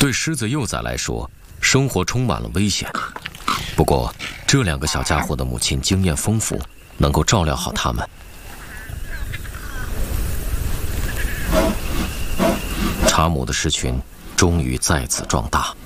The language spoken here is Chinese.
对狮子幼崽来说，生活充满了危险。不过，这2个小家伙的母亲经验丰富，能够照料好它们。查姆的狮群终于再次壮大。